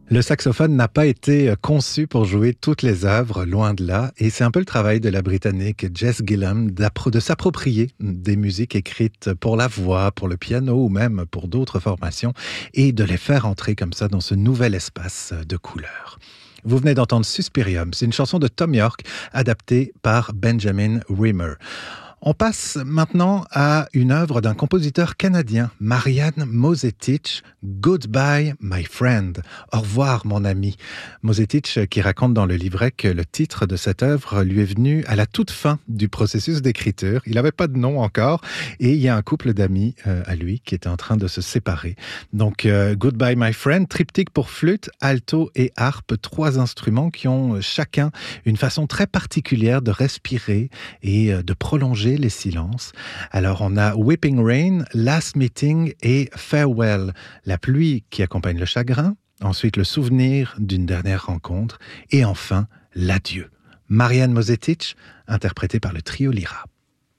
Le saxophone n'a pas été conçu pour jouer toutes les œuvres, loin de là, et c'est un peu le travail de la Britannique Jess Gillam de s'approprier des musiques écrites pour la voix, pour le piano ou même pour d'autres formations, et de les faire entrer comme ça dans ce nouvel espace de couleurs. Vous venez d'entendre Suspirium, c'est une chanson de Thom Yorke adaptée par Benjamin Rimmer. On passe maintenant à une œuvre d'un compositeur canadien, Marian Mosetich, Goodbye My Friend, au revoir mon ami. Mosetich qui raconte dans le livret que le titre de cette œuvre lui est venu à la toute fin du processus d'écriture. Il n'avait pas de nom encore et il y a un couple d'amis à lui qui était en train de se séparer. Donc Goodbye My Friend, triptyque pour flûte, alto et harpe, 3 instruments qui ont chacun une façon très particulière de respirer et de prolonger les silences. Alors on a Weeping Rain, Last Meeting et Farewell, la pluie qui accompagne le chagrin, ensuite le souvenir d'une dernière rencontre et enfin l'adieu. Marian Mosetich, interprété par le trio Lyra.